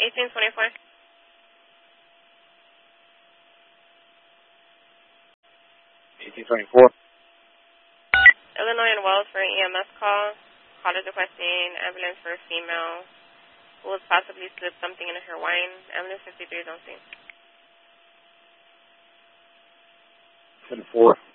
1824. Illinois and Wells for an EMS call. Callers requesting ambulance for a female who was possibly slipped something in her wine. Ambulance 53 is on scene. 10-4.